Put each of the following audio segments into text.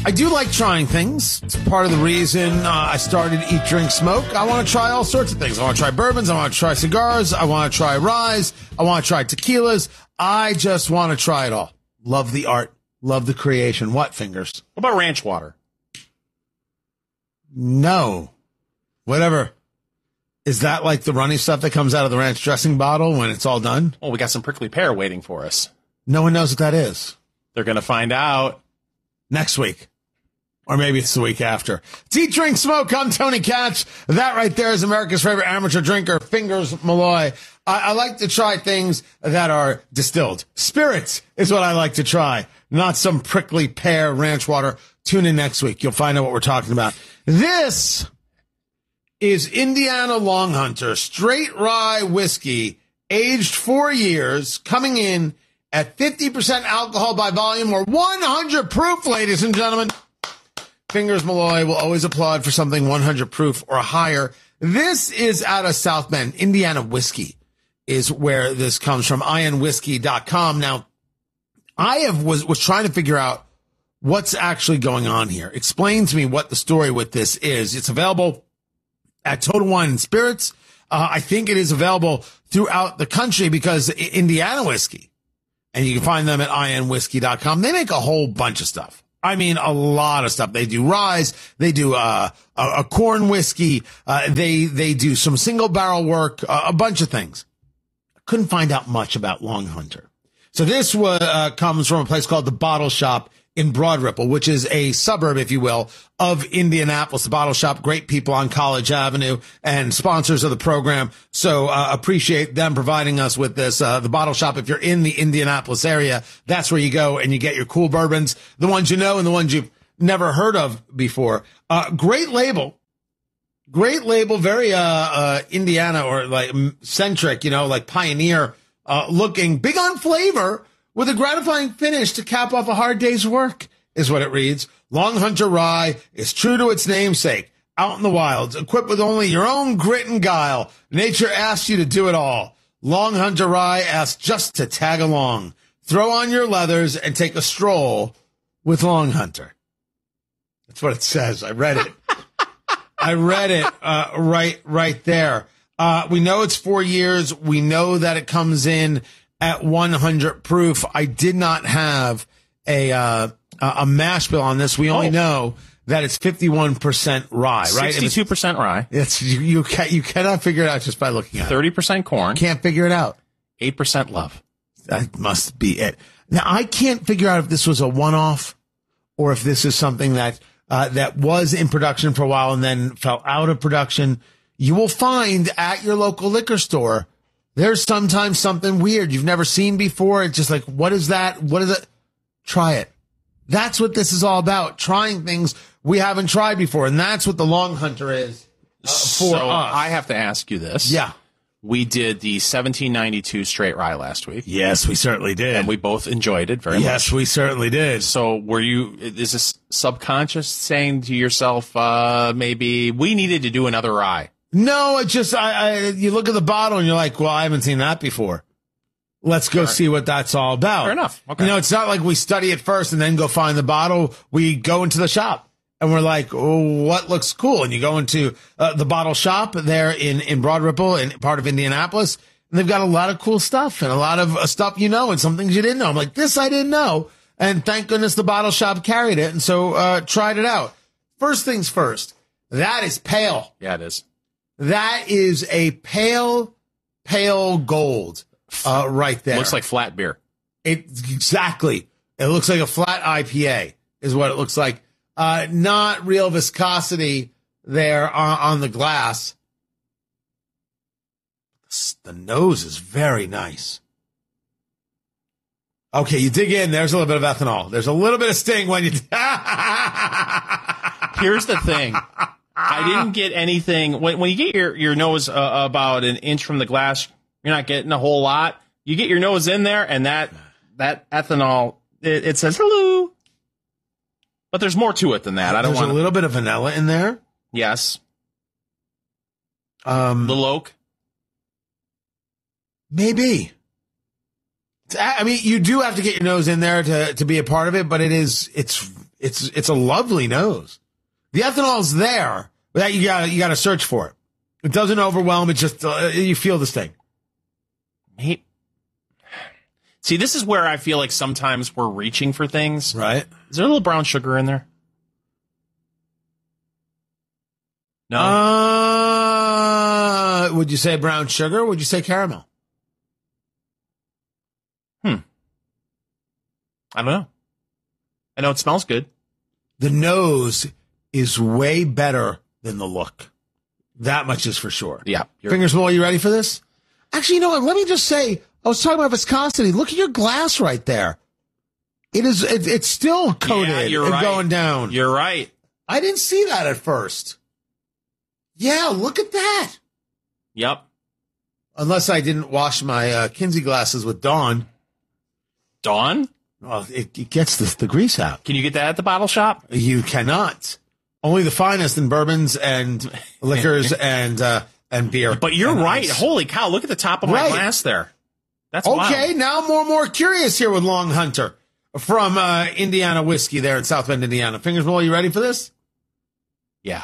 I do like trying things. It's part of the reason I started Eat, Drink, Smoke. I want to try all sorts of things. I want to try bourbons. I want to try cigars. I want to try ryes. I want to try tequilas. I just want to try it all. Love the art. Love the creation. What, Fingers? What about ranch water? No. Whatever. Is that like the runny stuff that comes out of the ranch dressing bottle when it's all done? Oh, we got some prickly pear waiting for us. No one knows what that is. They're going to find out next week. Or maybe it's the week after. It's Eat, Drink, Smoke. I'm Tony Katz. That right there is America's favorite amateur drinker, Fingers Malloy. I like to try things that are distilled. Spirits is what I like to try, not some prickly pear ranch water. Tune in next week. You'll find out what we're talking about. This is Indiana Long Hunter Straight Rye Whiskey, aged 4 years, coming in at 50% alcohol by volume or 100 proof, ladies and gentlemen. Fingers Malloy will always applaud for something 100 proof or higher. This is out of South Bend. Indiana Whiskey is where this comes from, INWhiskey.com. Now, I was trying to figure out what's actually going on here. Explain to me what the story with this is. It's available at Total Wine and Spirits. I think it is available throughout the country because Indiana Whiskey, and you can find them at INWhiskey.com. They make a whole bunch of stuff. I mean, a lot of stuff. They do ryes. They do a corn whiskey. They do some single barrel work, a bunch of things. Couldn't find out much about Long Hunter. So this comes from a place called The Bottle Shop in Broad Ripple, which is a suburb, if you will, of Indianapolis. The Bottle Shop, great people on College Avenue and sponsors of the program. So appreciate them providing us with this. The Bottle Shop, if you're in the Indianapolis area, that's where you go and you get your cool bourbons, the ones you know and the ones you've never heard of before. Great label, very Indiana or like centric, like pioneer looking, big on flavor, with a gratifying finish to cap off a hard day's work, is what it reads. Long Hunter Rye is true to its namesake. Out in the wilds, equipped with only your own grit and guile, nature asks you to do it all. Long Hunter Rye asks just to tag along. Throw on your leathers and take a stroll with Long Hunter. That's what it says. I read it. Right there. We know it's 4 years. We know that it comes in at 100 proof. I did not have a mash bill on this. We only know that it's 51% rye, right? 62% rye. It's you cannot figure it out just by looking at it. 30% corn. Can't figure it out. 8% love. That must be it. Now, I can't figure out if this was a one-off or if this is something that was in production for a while and then fell out of production. You will find at your local liquor store, there's sometimes something weird you've never seen before. It's just like, what is that? What is it? Try it. That's what this is all about. Trying things we haven't tried before. And that's what the Long Hunter is for us. I have to ask you this. Yeah. We did the 1792 straight rye last week. Yes, we certainly did. And we both enjoyed it very much. Yes, we certainly did. So is this subconscious saying to yourself, maybe we needed to do another rye? No, it just, you look at the bottle and you're like, well, I haven't seen that before. Let's go see what that's all about. Fair enough. Okay. It's not like we study it first and then go find the bottle. We go into the shop and we're like, oh, what looks cool? And you go into the Bottle Shop there in Broad Ripple in part of Indianapolis. And they've got a lot of cool stuff and a lot of stuff and some things you didn't know. I'm like, this I didn't know. And thank goodness the Bottle Shop carried it. And so tried it out. First things first, that is pale. Yeah, it is. That is a pale gold right there. Looks like flat beer. Exactly. It looks like a flat IPA is what it looks like. Not real viscosity there on the glass. The nose is very nice. Okay, you dig in. There's a little bit of ethanol. There's a little bit of sting when you... Here's the thing. I didn't get anything. When you get your nose about an inch from the glass, you're not getting a whole lot. You get your nose in there, and that ethanol, it says hello. But there's more to it than that. There's a little bit of vanilla in there. Yes. Little oak. Maybe. I mean, you do have to get your nose in there to be a part of it, but it's It's a lovely nose. The ethanol's there, but that you gotta search for it. It doesn't overwhelm. It just you feel the sting. See, this is where I feel like sometimes we're reaching for things. Right? Is there a little brown sugar in there? No. Would you say brown sugar? Or would you say caramel? I don't know. I know it smells good. The nose is way better than the look. That much is for sure. Yeah. Fingers Malloy, you ready for this? Actually, you know what? Let me just say, I was talking about viscosity. Look at your glass right there. It's still coated and right. going down. You're right. I didn't see that at first. Yeah, look at that. Yep. Unless I didn't wash my Kinsey glasses with Dawn. Dawn? Well, it gets the grease out. Can you get that at the bottle shop? You cannot. Only the finest in bourbons and liquors and beer. But you're right. Ice. Holy cow, look at the top of my glass there. That's okay. wild. Now more and more curious here with Long Hunter from Indiana Whiskey there in South Bend, Indiana. Fingers Malloy, you ready for this? Yeah.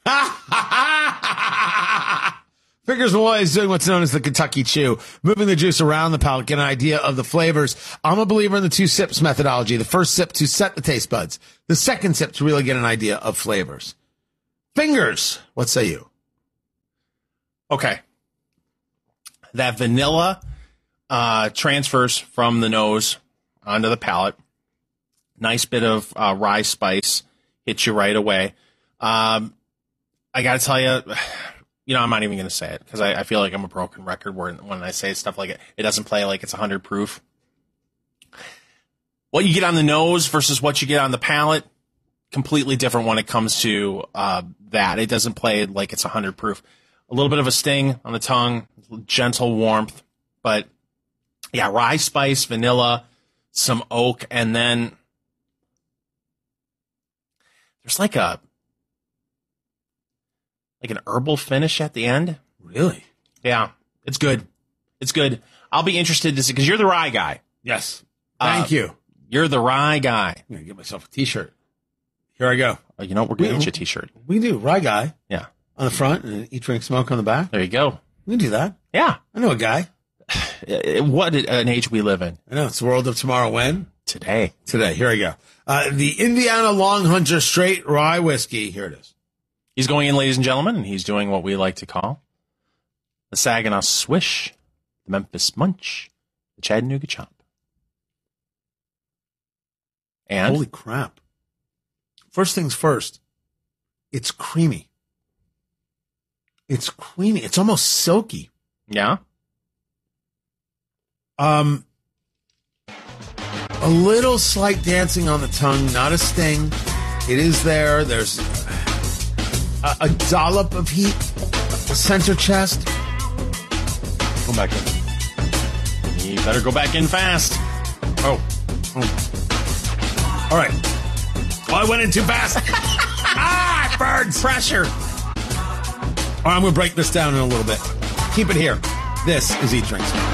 Fingers Malloy is doing what's known as the Kentucky Chew, moving the juice around the palate, get an idea of the flavors. I'm a believer in the 2 sips methodology. The first sip to set the taste buds. The second sip to really get an idea of flavors. Fingers, what say you? Okay. That vanilla transfers from the nose onto the palate. Nice bit of rye spice hits you right away. I got to tell you, I'm not even going to say it because I feel like I'm a broken record when I say stuff like it. It doesn't play like it's 100 proof. What you get on the nose versus what you get on the palate, completely different when it comes to that. It doesn't play like it's 100 proof. A little bit of a sting on the tongue, gentle warmth, but yeah, rye spice, vanilla, some oak, and then there's like an herbal finish at the end. Really? Yeah, it's good. It's good. I'll be interested to see, because you're the rye guy. Yes. Thank you. You're the rye guy. I'm going to get myself a t-shirt. Here I go. We're going to get you a t-shirt. We do. Rye guy. Yeah. On the front and Eat, Drink, Smoke on the back. There you go. We can do that. Yeah. I know a guy. What an age we live in. I know. It's the world of tomorrow. When? Today. Here I go. The Indiana Long Hunter Straight Rye Whiskey. Here it is. He's going in, ladies and gentlemen, and he's doing what we like to call the Saginaw Swish, the Memphis Munch, the Chattanooga Chomp. And holy crap. First things first, it's creamy. It's creamy. It's almost silky. Yeah. A little slight dancing on the tongue, not a sting. It is there. There's a dollop of heat, the center chest. Go back in. You better go back in fast. Oh. All right. Oh, I went in too fast. It burns. Pressure. All right, I'm going to break this down in a little bit. Keep it here. This is Eat, Drink, Smoke.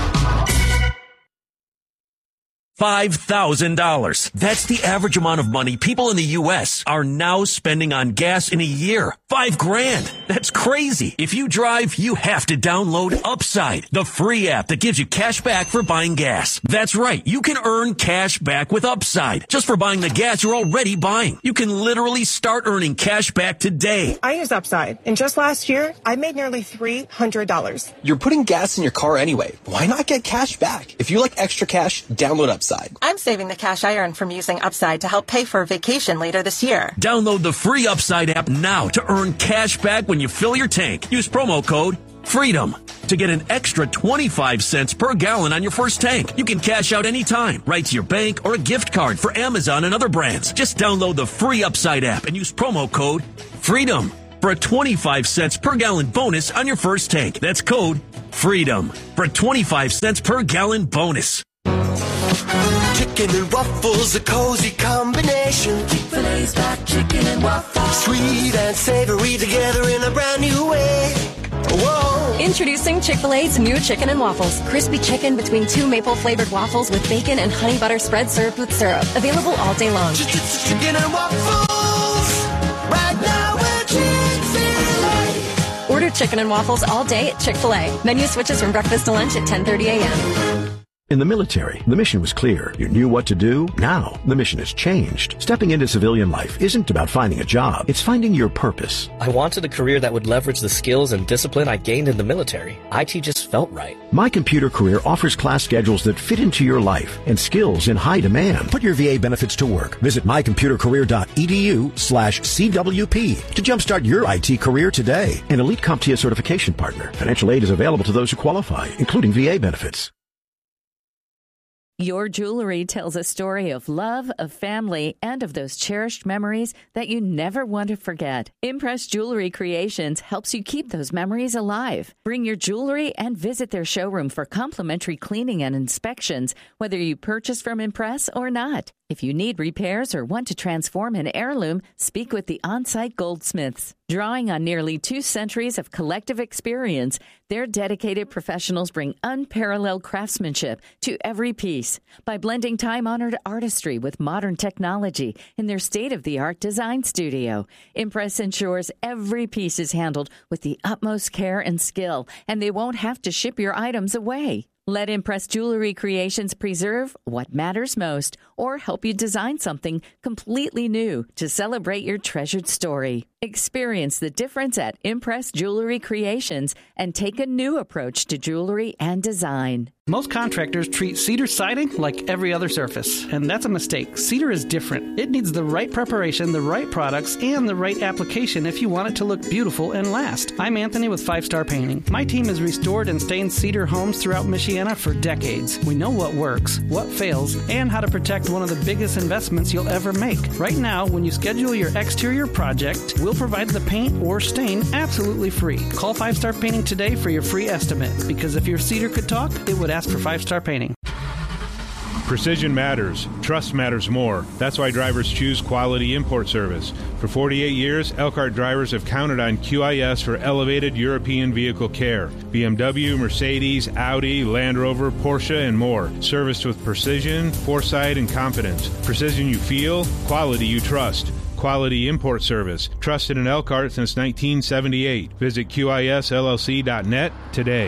$5,000. That's the average amount of money people in the U.S. are now spending on gas in a year. $5,000. That's crazy. If you drive, you have to download Upside, the free app that gives you cash back for buying gas. That's right. You can earn cash back with Upside just for buying the gas you're already buying. You can literally start earning cash back today. I use Upside, and just last year, I made nearly $300. You're putting gas in your car anyway. Why not get cash back? If you like extra cash, download Upside. I'm saving the cash I earn from using Upside to help pay for a vacation later this year. Download the free Upside app now to earn cash back when you fill your tank. Use promo code FREEDOM to get an extra 25 cents per gallon on your first tank. You can cash out anytime, right to your bank or a gift card for Amazon and other brands. Just download the free Upside app and use promo code FREEDOM for a 25 cents per gallon bonus on your first tank. That's code FREEDOM for a 25 cents per gallon bonus. Chicken and waffles, a cozy combination. Chick-fil-A's got chicken and waffles. Sweet and savory together in a brand new way. Whoa. Introducing Chick-fil-A's new chicken and waffles. Crispy chicken between 2 maple-flavored waffles with bacon and honey butter spread served with syrup. Available all day long. Chicken and waffles. Right now we're Chick-fil-A. Order chicken and waffles all day at Chick-fil-A. Menu switches from breakfast to lunch at 10:30 a.m. In the military, the mission was clear. You knew what to do. Now, the mission has changed. Stepping into civilian life isn't about finding a job. It's finding your purpose. I wanted a career that would leverage the skills and discipline I gained in the military. IT just felt right. My Computer Career offers class schedules that fit into your life and skills in high demand. Put your VA benefits to work. Visit mycomputercareer.edu/CWP to jumpstart your IT career today. An elite CompTIA certification partner. Financial aid is available to those who qualify, including VA benefits. Your jewelry tells a story of love, of family, and of those cherished memories that you never want to forget. Impress Jewelry Creations helps you keep those memories alive. Bring your jewelry and visit their showroom for complimentary cleaning and inspections, whether you purchase from Impress or not. If you need repairs or want to transform an heirloom, speak with the on-site goldsmiths. Drawing on nearly 2 centuries of collective experience, their dedicated professionals bring unparalleled craftsmanship to every piece by blending time-honored artistry with modern technology in their state-of-the-art design studio. Impress ensures every piece is handled with the utmost care and skill, and they won't have to ship your items away. Let Impress Jewelry Creations preserve what matters most or help you design something completely new to celebrate your treasured story. Experience the difference at Impress Jewelry Creations and take a new approach to jewelry and design. Most contractors treat cedar siding like every other surface, and that's a mistake. Cedar is different. It needs the right preparation, the right products, and the right application if you want it to look beautiful and last. I'm Anthony with 5 Star Painting. My team has restored and stained cedar homes throughout Michiana for decades. We know what works, what fails, and how to protect one of the biggest investments you'll ever make. Right now, when you schedule your exterior project, we'll provide the paint or stain absolutely free. Call 5 Star Painting today for your free estimate, because if your cedar could talk, it would ask for 5 Star Painting. Precision matters. Trust matters more. That's why drivers choose Quality Import Service. For 48 years, Elkhart drivers have counted on QIS for elevated European vehicle care. BMW, Mercedes, Audi, Land Rover, Porsche, and more. Serviced with precision, foresight, and confidence. Precision you feel, quality you trust. Quality Import Service. Trusted in Elkhart since 1978. Visit QISLLC.net today.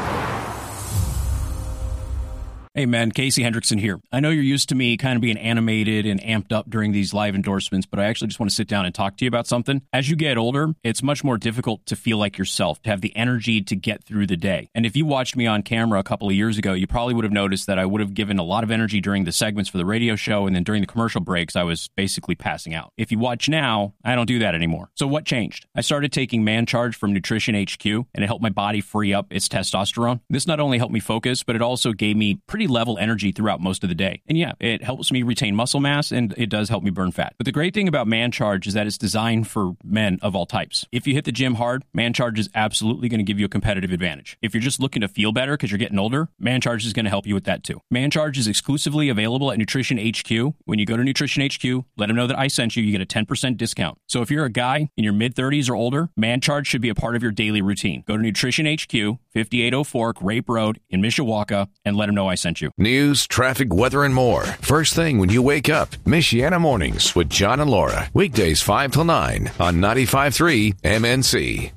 Hey man, Casey Hendrickson here. I know you're used to me kind of being animated and amped up during these live endorsements, but I actually just want to sit down and talk to you about something. As you get older, it's much more difficult to feel like yourself, to have the energy to get through the day. And if you watched me on camera a couple of years ago, you probably would have noticed that I would have given a lot of energy during the segments for the radio show, and then during the commercial breaks, I was basically passing out. If you watch now, I don't do that anymore. So what changed? I started taking Man Charge from Nutrition HQ, and it helped my body free up its testosterone. This not only helped me focus, but it also gave me pretty level energy throughout most of the day. And yeah, it helps me retain muscle mass and it does help me burn fat. But the great thing about Man Charge is that it's designed for men of all types. If you hit the gym hard, Man Charge is absolutely going to give you a competitive advantage. If you're just looking to feel better because you're getting older, Man Charge is going to help you with that too. Man Charge is exclusively available at Nutrition HQ. When you go to Nutrition HQ, let them know that I sent you, you get a 10% discount. So if you're a guy in your mid-30s or older, Man Charge should be a part of your daily routine. Go to Nutrition HQ, 5804 Grape Road in Mishawaka, and let them know I sent you. News, traffic, weather, and more. First thing when you wake up, Michiana Mornings with John and Laura. Weekdays 5 till 9 on 95.3 MNC.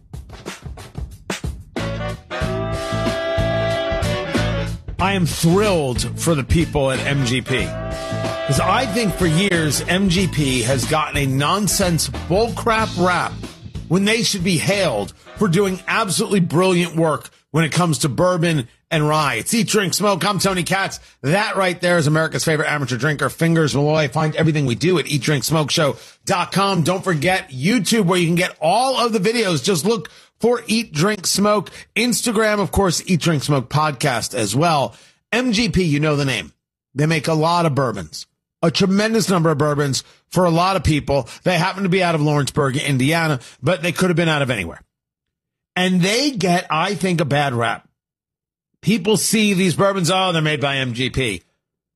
I am thrilled for the people at MGP. Because I think for years, MGP has gotten a nonsense bullcrap rap when they should be hailed for doing absolutely brilliant work when it comes to bourbon and rye. It's Eat, Drink, Smoke. I'm Tony Katz. That right there is America's favorite amateur drinker, Fingers Malloy. Find everything we do at EatDrinkSmokeShow.com. Don't forget YouTube, where you can get all of the videos. Just look for Eat, Drink, Smoke. Instagram, of course, Eat, Drink, Smoke podcast as well. MGP, you know the name. They make a lot of bourbons, a tremendous number of bourbons for a lot of people. They happen to be out of Lawrenceburg, Indiana, but they could have been out of anywhere. And they get, I think, a bad rap. People see these bourbons, oh, they're made by MGP.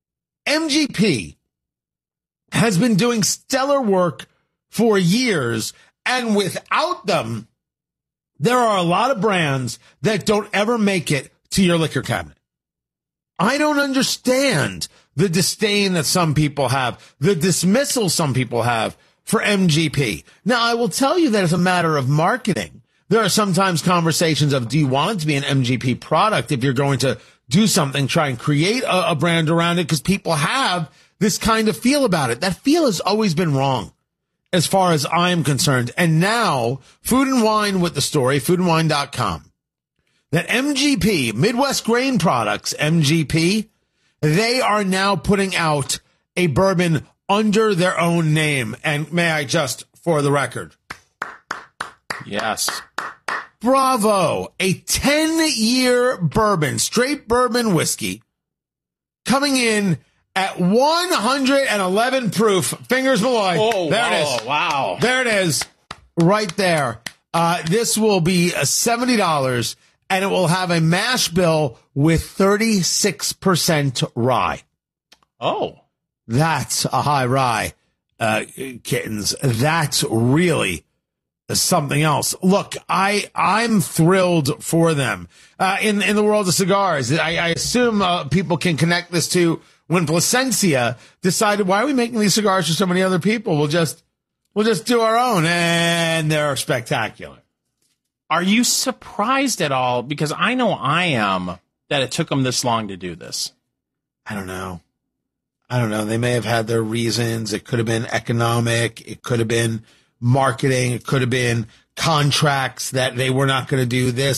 MGP has been doing stellar work for years, and without them, there are a lot of brands that don't ever make it to your liquor cabinet. I don't understand the disdain that some people have, the dismissal some people have for MGP. Now, I will tell you that as a matter of marketing, there are sometimes conversations of, do you want it to be an MGP product? If you're going to do something, try and create a brand around it, because people have this kind of feel about it. That feel has always been wrong as far as I'm concerned. And now Food and Wine with the story, foodandwine.com, that MGP, Midwest Grain Products, MGP, they are now putting out a bourbon under their own name. And may I just, for the record. Yes. Bravo. A 10-year bourbon, straight bourbon whiskey, coming in at 111 proof. Fingers Malloy. Oh, there it is. Wow. There it is. Right there. This will be $70, and it will have a mash bill with 36% rye. Oh. That's a high rye, kittens. That's really something else. Look, I'm thrilled for them. In the world of cigars, I assume people can connect this to when Plasencia decided, why are we making these cigars for so many other people? We'll just do our own, and they're spectacular. Are you surprised at all? Because I know I am, that it took them this long to do this. I don't know. They may have had their reasons. It could have been economic. It could have been marketing. It could have been contracts that they were not going to do this